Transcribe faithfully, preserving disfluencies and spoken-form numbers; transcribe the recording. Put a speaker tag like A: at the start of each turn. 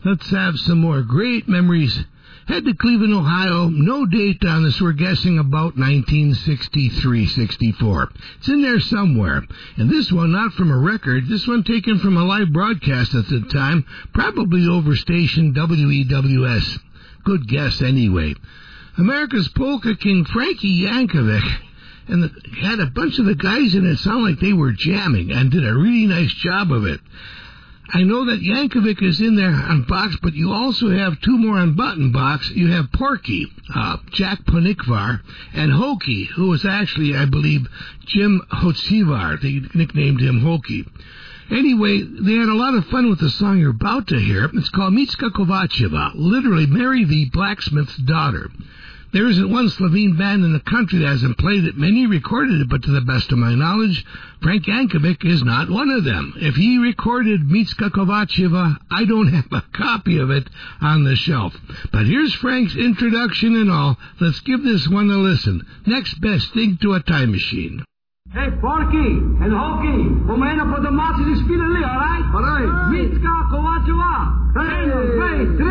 A: Let's have some more great memories. Head to Cleveland, Ohio. No date on this. We're guessing about nineteen sixty-three sixty-four. It's in there somewhere. And this one, not from a record. This one taken from a live broadcast at the time, probably over station W E W S. Good guess anyway. America's Polka King Frankie Yankovic, and the, had a bunch of the guys in it sound like they were jamming and did a really nice job of it. I know that Yankovic is in there on box, but you also have two more on button box. You have Porky, uh, Jack Ponikvar, and Hokey, who was actually, I believe, Jim Hotsivar. They nicknamed him Hokey. Anyway, they had a lot of fun with the song you're about to hear. It's called Mitska Kovacheva, literally Mary the Blacksmith's Daughter. There isn't one Slovene band in the country that hasn't played it. Many recorded it, but to the best of my knowledge, Frank Yankovic is not one of them. If he recorded Mitska Kovacheva, I don't have a copy of it on the shelf. But here's Frank's introduction and all. Let's give this one a listen. Next best thing to a time machine.
B: Hey, Porky and Hokey, we may not put the matches in spielen, all right? All right. Mitska Kovacheva. Hey, hey,